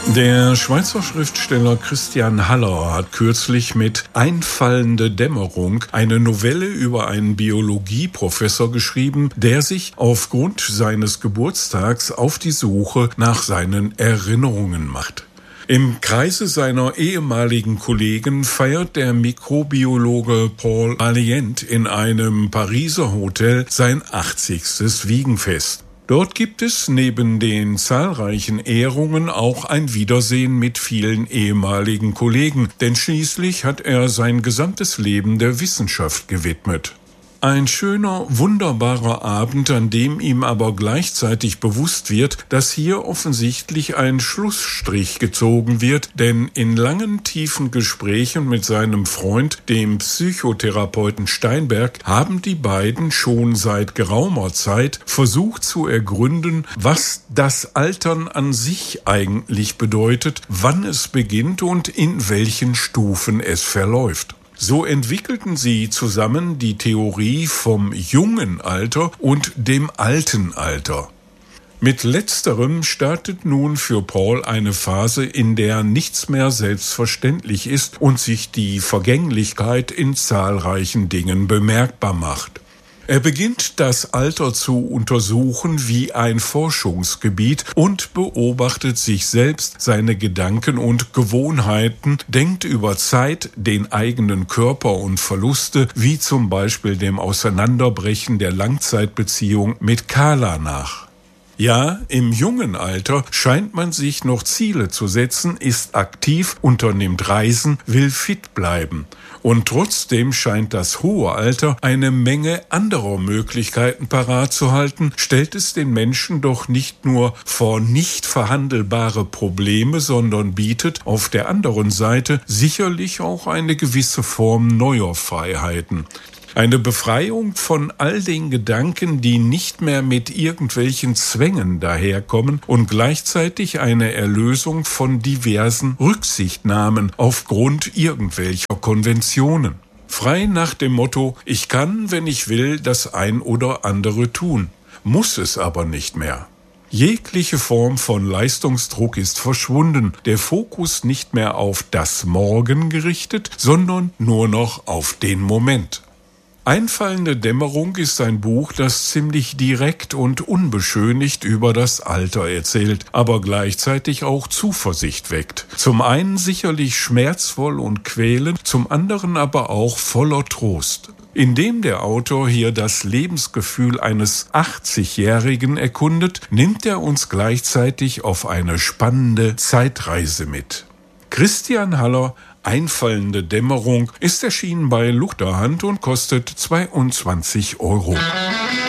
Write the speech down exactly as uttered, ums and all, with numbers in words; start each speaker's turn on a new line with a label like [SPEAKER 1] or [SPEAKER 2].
[SPEAKER 1] Der Schweizer Schriftsteller Christian Haller hat kürzlich mit Einfallende Dämmerung eine Novelle über einen Biologieprofessor geschrieben, der sich aufgrund seines Geburtstags auf die Suche nach seinen Erinnerungen macht. Im Kreise seiner ehemaligen Kollegen feiert der Mikrobiologe Paul Allient in einem Pariser Hotel sein achtzigstes Wiegenfest. Dort gibt es neben den zahlreichen Ehrungen auch ein Wiedersehen mit vielen ehemaligen Kollegen, denn schließlich hat er sein gesamtes Leben der Wissenschaft gewidmet. Ein schöner, wunderbarer Abend, an dem ihm aber gleichzeitig bewusst wird, dass hier offensichtlich ein Schlussstrich gezogen wird, denn in langen, tiefen Gesprächen mit seinem Freund, dem Psychotherapeuten Steinberg, haben die beiden schon seit geraumer Zeit versucht zu ergründen, was das Altern an sich eigentlich bedeutet, wann es beginnt und in welchen Stufen es verläuft. So entwickelten sie zusammen die Theorie vom jungen Alter und dem alten Alter. Mit letzterem startet nun für Paul eine Phase, in der nichts mehr selbstverständlich ist und sich die Vergänglichkeit in zahlreichen Dingen bemerkbar macht. Er beginnt das Alter zu untersuchen wie ein Forschungsgebiet und beobachtet sich selbst, seine Gedanken und Gewohnheiten, denkt über Zeit, den eigenen Körper und Verluste, wie zum Beispiel dem Auseinanderbrechen der Langzeitbeziehung mit Carla nach. Ja, im jungen Alter scheint man sich noch Ziele zu setzen, ist aktiv, unternimmt Reisen, will fit bleiben. Und trotzdem scheint das hohe Alter eine Menge anderer Möglichkeiten parat zu halten, stellt es den Menschen doch nicht nur vor nicht verhandelbare Probleme, sondern bietet auf der anderen Seite sicherlich auch eine gewisse Form neuer Freiheiten. Eine Befreiung von all den Gedanken, die nicht mehr mit irgendwelchen Zwängen daherkommen und gleichzeitig eine Erlösung von diversen Rücksichtnahmen aufgrund irgendwelcher Konventionen. Frei nach dem Motto, ich kann, wenn ich will, das ein oder andere tun, muss es aber nicht mehr. Jegliche Form von Leistungsdruck ist verschwunden, der Fokus nicht mehr auf das Morgen gerichtet, sondern nur noch auf den Moment. Einfallende Dämmerung ist ein Buch, das ziemlich direkt und unbeschönigt über das Alter erzählt, aber gleichzeitig auch Zuversicht weckt. Zum einen sicherlich schmerzvoll und quälend, zum anderen aber auch voller Trost. Indem der Autor hier das Lebensgefühl eines achtzigjährigen erkundet, nimmt er uns gleichzeitig auf eine spannende Zeitreise mit. Christian Haller, Einfallende Dämmerung, ist erschienen bei Luchterhand und kostet zweiundzwanzig Euro.